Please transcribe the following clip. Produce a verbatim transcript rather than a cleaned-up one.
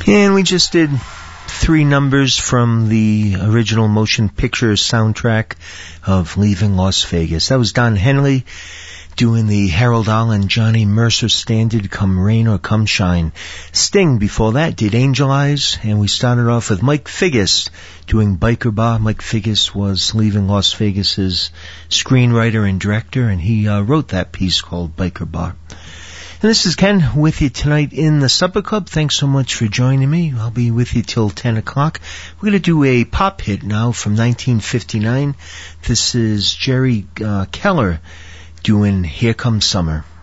And we just did three numbers from the original motion picture soundtrack of Leaving Las Vegas. That was Don Henley doing the Harold Arlen, Johnny Mercer standard, Come Rain or Come Shine. Sting before that did Angel Eyes, and we started off with Mike Figgis doing Biker Bar. Mike Figgis was Leaving Las Vegas's screenwriter and director, and he uh, wrote that piece called Biker Bar. And this is Ken with you tonight in the Supper Club. Thanks so much for joining me. I'll be with you till ten o'clock. We're going to do a pop hit now from nineteen fifty-nine. This is Jerry uh, Keller doing Here Comes Summer.